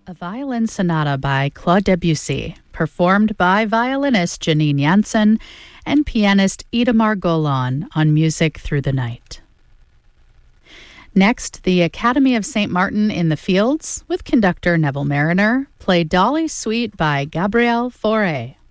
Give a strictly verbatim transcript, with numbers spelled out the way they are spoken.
A violin sonata by Claude Debussy, performed by violinist Janine Jansen and pianist Itamar Golan on Music Through the Night. Next, the Academy of Saint Martin in the Fields, with conductor Neville Mariner, played Dolly Suite by Gabriel Fauré.